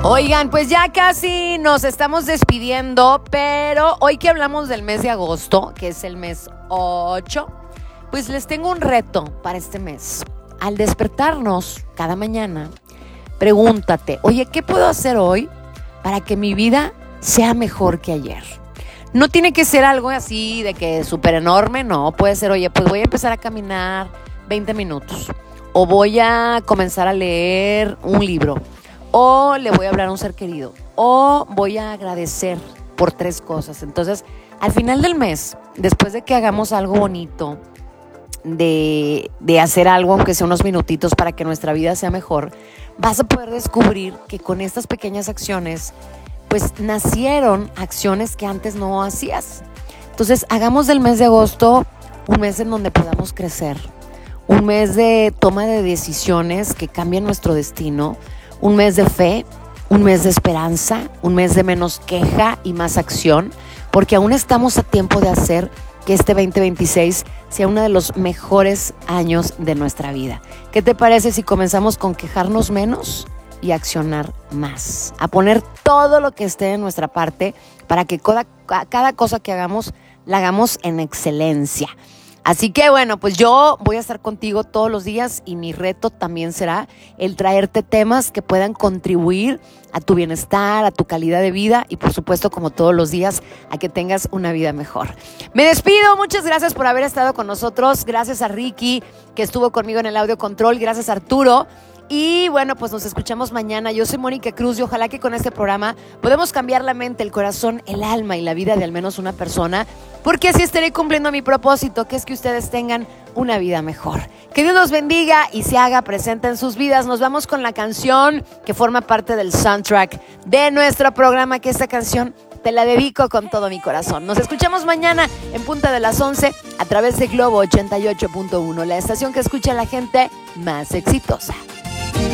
Oigan, pues ya casi nos estamos despidiendo, pero hoy que hablamos del mes de agosto, que es el mes 8, pues les tengo un reto para este mes. Al despertarnos cada mañana, pregúntate, oye, ¿qué puedo hacer hoy para que mi vida sea mejor que ayer? No tiene que ser algo así de que súper enorme, no. Puede ser, oye, pues voy a empezar a caminar 20 minutos. O voy a comenzar a leer un libro. O le voy a hablar a un ser querido. O voy a agradecer por 3 cosas. Entonces, al final del mes, después de que hagamos algo bonito, de hacer algo, aunque sea unos minutitos, para que nuestra vida sea mejor, vas a poder descubrir que con estas pequeñas acciones pues nacieron acciones que antes no hacías. Entonces, hagamos del mes de agosto un mes en donde podamos crecer, un mes de toma de decisiones que cambien nuestro destino, un mes de fe, un mes de esperanza, un mes de menos queja y más acción, porque aún estamos a tiempo de hacer que este 2026 sea uno de los mejores años de nuestra vida. ¿Qué te parece si comenzamos con quejarnos menos y accionar más? A poner todo lo que esté de nuestra parte para que cada cosa que hagamos, la hagamos en excelencia. Así que bueno, pues yo voy a estar contigo todos los días y mi reto también será el traerte temas que puedan contribuir a tu bienestar, a tu calidad de vida y por supuesto, como todos los días, a que tengas una vida mejor. Me despido, muchas gracias por haber estado con nosotros, gracias a Ricky que estuvo conmigo en el audio control, gracias a Arturo. Y bueno, pues nos escuchamos mañana. Yo soy Mónica Cruz y ojalá que con este programa podamos cambiar la mente, el corazón, el alma y la vida de al menos una persona, porque así estaré cumpliendo mi propósito, que es que ustedes tengan una vida mejor. Que Dios los bendiga y se haga presente en sus vidas. Nos vamos con la canción que forma parte del soundtrack de nuestro programa, que esta canción te la dedico con todo mi corazón. Nos escuchamos mañana en punta de las 11 a través de Globo 88.1, la estación que escucha a la gente más exitosa.